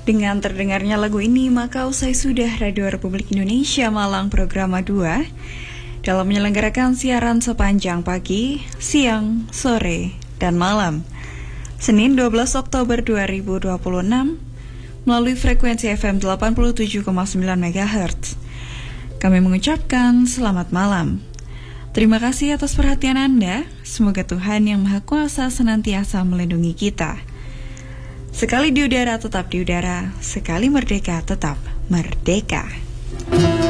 Dengan terdengarnya lagu ini, maka usai sudah Radio Republik Indonesia Malang Programa 2 dalam menyelenggarakan siaran sepanjang pagi, siang, sore, dan malam. Senin 12 Oktober 2026 melalui frekuensi FM 87,9 MHz. Kami mengucapkan selamat malam. Terima kasih atas perhatian Anda. Semoga Tuhan Yang Maha Kuasa senantiasa melindungi kita. Sekali di udara tetap di udara, sekali merdeka tetap merdeka.